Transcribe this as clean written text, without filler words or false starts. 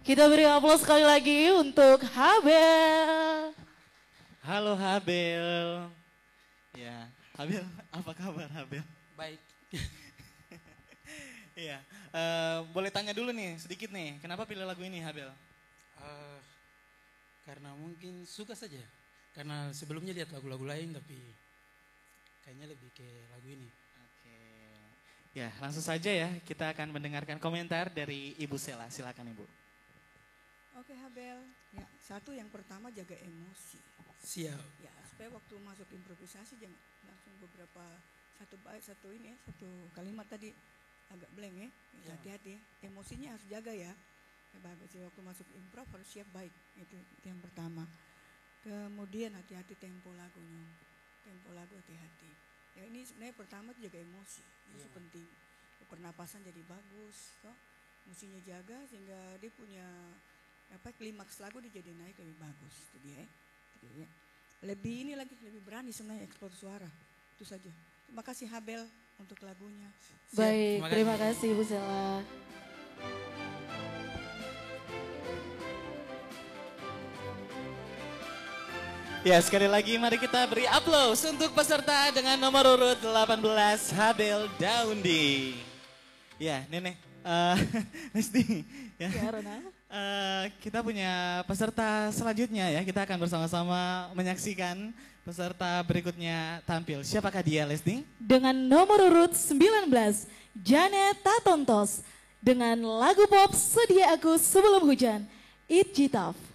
Kita beri aplaus sekali lagi untuk Habel. Halo Habel. Ya, Habel, apa kabar Habel? Baik. Iya, boleh tanya dulu nih, sedikit nih, kenapa pilih lagu ini Habel? Karena mungkin suka saja. Karena sebelumnya lihat lagu-lagu lain tapi kayaknya lebih ke lagu ini. Oke. Ya, langsung saja ya, kita akan mendengarkan komentar dari Ibu Sela. Silakan Ibu. Oke Habel, ya satu yang pertama jaga emosi. Siap. Ya supaya waktu masuk improvisasi jangan langsung beberapa satu bait satu ini ya, satu kalimat tadi agak blank ya. Hati-hati, emosinya harus jaga ya. Ya bagus sih waktu masuk improv harus siap baik itu yang pertama. Kemudian hati-hati tempo lagunya, tempo lagu hati-hati. Ya ini sebenarnya pertama jaga emosi, itu penting. Pernapasan jadi bagus, toh musinya jaga sehingga dia punya klimaks lagu dia jadi naik lebih bagus itu dia ya. Lebih ini lagi lebih berani sebenarnya eksplor suara itu saja. Terima kasih Habel untuk lagunya. Baik, terima kasih Ibu Sela. Ya, sekali lagi mari kita beri aplaus untuk peserta dengan nomor urut 18 Habel Daundi. Ya, Nenek, Lesti, ya. Kita punya peserta selanjutnya ya. Kita akan bersama-sama menyaksikan peserta berikutnya tampil. Siapakah dia, Lesti? Dengan nomor urut 19, Janet Tatontos. Dengan lagu pop Sedia Aku Sebelum Hujan, It Jitaf.